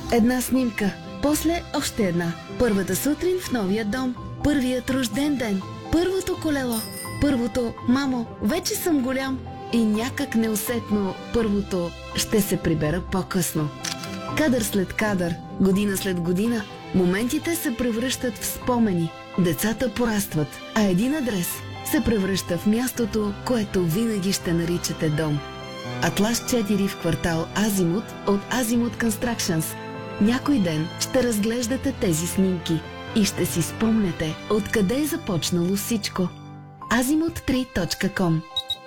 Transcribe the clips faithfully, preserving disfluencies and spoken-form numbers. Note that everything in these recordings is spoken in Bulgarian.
Една снимка, после още една. Първата сутрин в новия дом, първият рожден ден, първото колело, първото «Мамо, вече съм голям» и някак неусетно първото «Ще се прибера по-късно». Кадър след кадър, година след година, моментите се превръщат в спомени, децата порастват, а един адрес се превръща в мястото, което винаги ще наричате дом. Атлас четири в квартал Азимут от Азимут Constructions. Някой ден ще разглеждате тези снимки и ще си спомнете откъде е започнало всичко. азимут три точка ком.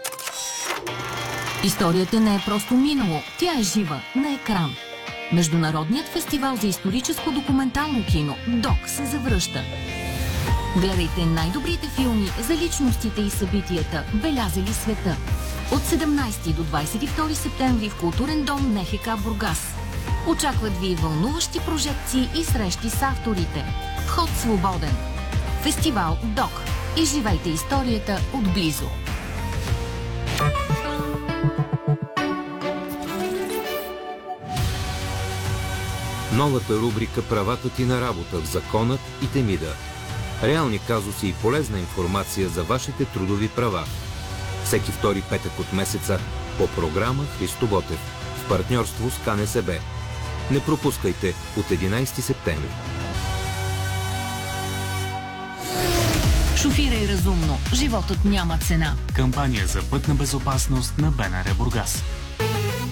Историята не е просто минало, тя е жива, на екран. Международният фестивал за историческо документално кино ДОК се завръща. Гледайте най-добрите филми за личностите и събитията, белязали света. От седемнайсети до двайсет и втори септември в Културен дом НФК Бургас. Очакват ви вълнуващи прожекции и срещи с авторите. Вход свободен. Фестивал ДОК. Изживайте историята отблизо. Новата рубрика «Правата ти на работа» в Законът и Темида. Реални казуси и полезна информация за вашите трудови права. Всеки втори петък от месеца по програма Христо Ботев в партньорство с КНСБ. Не пропускайте от единайсети септември. Шофирай разумно. Животът няма цена. Кампания за пътна безопасност на БНР Бургас.